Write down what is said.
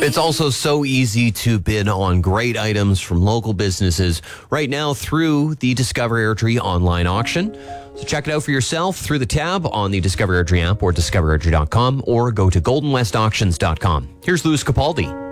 It's also so easy to bid on great items from local businesses right now through the Discover Airdrie online auction. So check it out for yourself through the tab on the Discover Airdrie app or discoverairdrie.com, or go to goldenwestauctions.com. Here's Louis Capaldi.